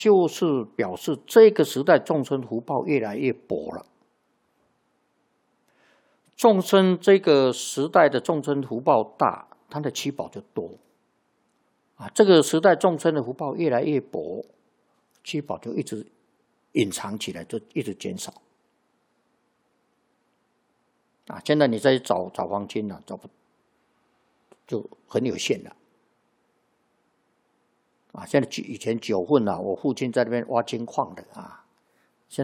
就是表示这个时代众生福报越来越薄了。众生这个时代的众生福报大，他的七宝就多啊。这个时代众生的福报越来越薄，七宝就一直隐藏起来，就一直减少啊。现在你再找黄金了，找不就很有限了啊。现在以前九份啊，我父亲在那边挖金矿的啊，现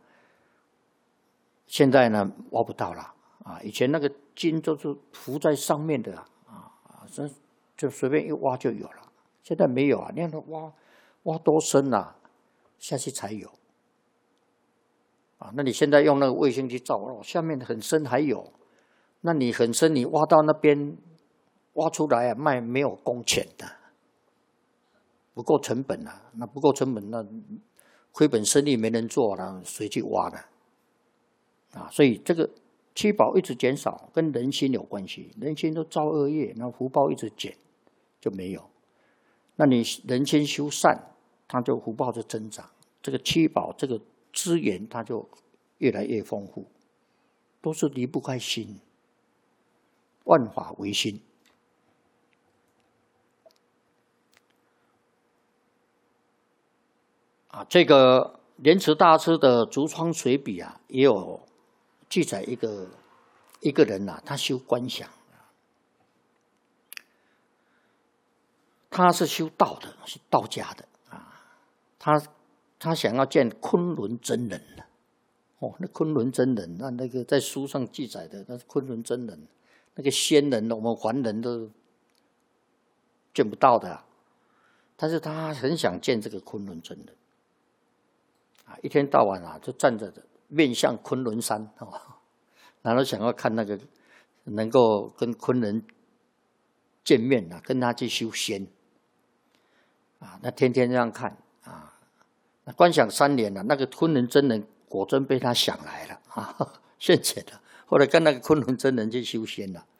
在呢挖不到了。啊，以前那个金都是浮在上面的就随便一挖就有了。现在没有啊，你看它挖多深啊，下去才有。啊，那你现在用那个卫星去照，下面很深还有，那你很深，你挖到那边挖出来啊，卖没有工钱的，不够成本啊，那不够成本，那亏本生意没人做了，谁去挖呢？啊，所以这个。七宝一直减少，跟人心有关系。人心都造恶业，那福报一直减，就没有。那你人心修善，它就福报就增长。这个七宝这个资源，它就越来越丰富，都是离不开心。万法唯心。啊，这个莲池大师的《竹窗随笔》啊，也有。记载一个人啊，他修观想，他是修道的，是道家的啊。他想要见昆仑真人哦，那昆仑真人，那个在书上记载的，那是昆仑真人，那个仙人，我们凡人都见不到的。但是他很想见这个昆仑真人啊，一天到晚啊就站着的。面向昆仑山然后想要看那个能够跟昆仑见面啊，跟他去修仙啊，那天天这样看啊，那观想3年了，那个昆仑真人果真被他想来了啊，现前了。后来跟那个昆仑真人去修仙了。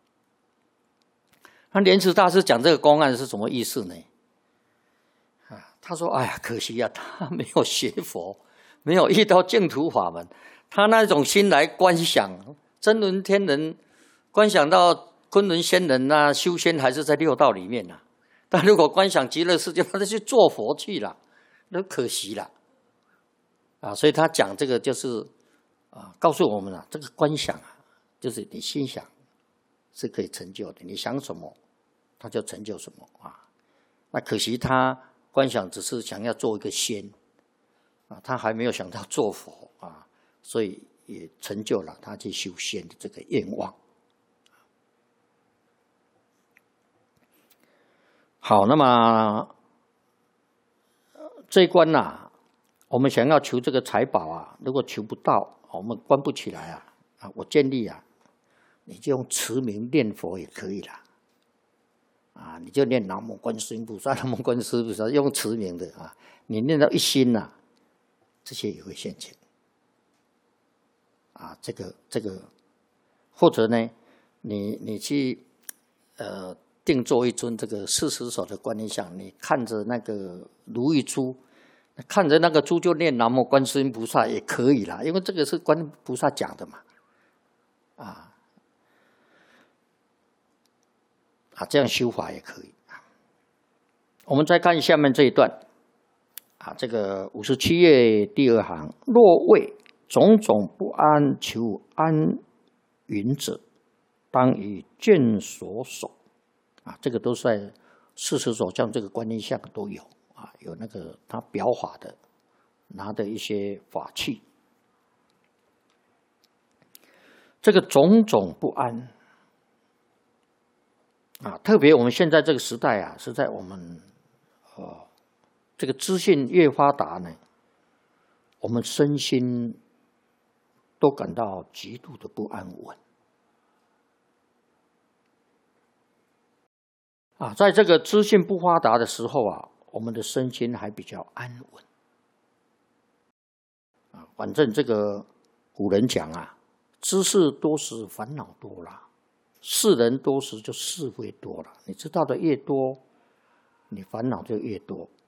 那莲池大师讲这个公案是什么意思呢？啊，他说：“哎呀，可惜啊，他没有学佛。”没有遇到净土法门，他那种心来观想真轮天人，观想到昆仑仙人啊，修仙还是在六道里面啊。但如果观想极乐世界，他去做佛去了，那可惜了啊。所以他讲这个就是啊，告诉我们啊，这个观想啊，就是你心想是可以成就的，你想什么，他就成就什么啊。那可惜他观想只是想要做一个仙。他还没有想到做佛啊，所以也成就了他去修仙的这个愿望。好，那么这一关啊，我们想要求这个财宝啊，如果求不到，我们关不起来啊，我建议啊，你就用持名念佛也可以啦。啊，你就念南无观世音菩萨，南无观世音菩萨，用持名的啊，你念到一心啊。这些也会现前啊，这个，或者呢，你去定做一尊这个40手的观音像，你看着那个如意珠，看着那个珠就念南无观世音菩萨也可以啦，因为这个是观音菩萨讲的嘛，这样修法也可以。我们再看下面这一段。这个57页第2行，若为种种不安求安云者，当以卷所守。这个都是在40手像这个观音像都有有那个他表法的拿的一些法器。这个种种不安特别我们现在这个时代是在我们这个资讯越发达呢，我们身心都感到极度的不安稳在这个资讯不发达的时候我们的身心还比较安稳反正这个古人讲知识多时烦恼多了，世人多时就是非多了。你知道的越多，你烦恼就越多